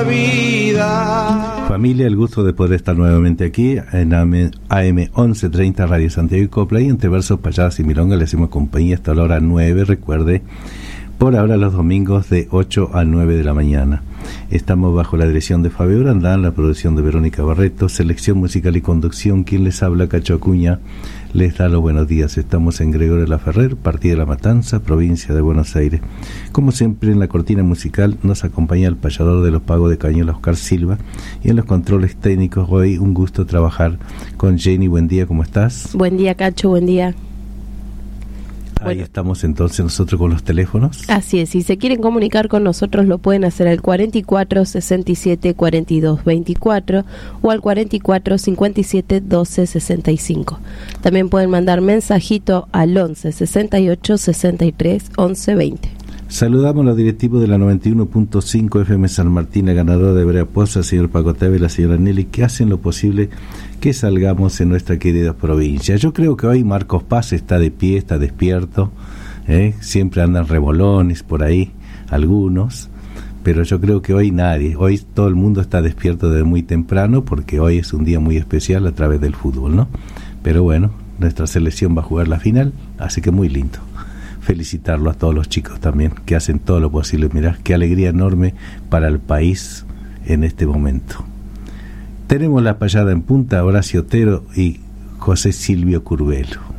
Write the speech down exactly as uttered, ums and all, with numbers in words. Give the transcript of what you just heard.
vida. Familia, el gusto de poder estar nuevamente aquí en A M once treinta Radio Santiago y Copla, y entre versos, payadas y milongas le hacemos compañía hasta la hora nueve, recuerde, por ahora los domingos de ocho a nueve de la mañana. Estamos bajo la dirección de Fabio Brandán, la producción de Verónica Barreto, selección musical y conducción. Quien les habla, Cacho Acuña, les da los buenos días. Estamos en Gregorio Laferrer, Partida de La Matanza, provincia de Buenos Aires. Como siempre, en la cortina musical nos acompaña el payador de los Pagos de Cañuelas, Oscar Silva, y en los controles técnicos hoy un gusto trabajar con Jenny. Buen día, ¿cómo estás? Buen día, Cacho, buen día. Ahí Bueno. Estamos entonces nosotros con los teléfonos. Así es, si se quieren comunicar con nosotros lo pueden hacer al cuarenta y cuatro, sesenta y siete, cuarenta y dos, veinticuatro o al cuarenta y cuatro, cincuenta y siete, doce, sesenta y cinco. También pueden mandar mensajito al once, sesenta y ocho, sesenta y tres, once, veinte. Saludamos a los directivos de la noventa y uno punto cinco F M San Martín, la ganadora de Brea Poza, el señor Paco Teve y la señora Nelly, que hacen lo posible que salgamos en nuestra querida provincia. Yo creo que hoy Marcos Paz está de pie, está despierto, ¿eh? Siempre andan remolones por ahí, algunos, pero yo creo que hoy nadie, hoy todo el mundo está despierto desde muy temprano, porque hoy es un día muy especial a través del fútbol, ¿no? Pero bueno, nuestra selección va a jugar la final, así que muy lindo. Felicitarlo a todos los chicos también, que hacen todo lo posible. Mirá, qué alegría enorme para el país en este momento. Tenemos la payada en punta, Horacio Otero y José Silvio Curbelo.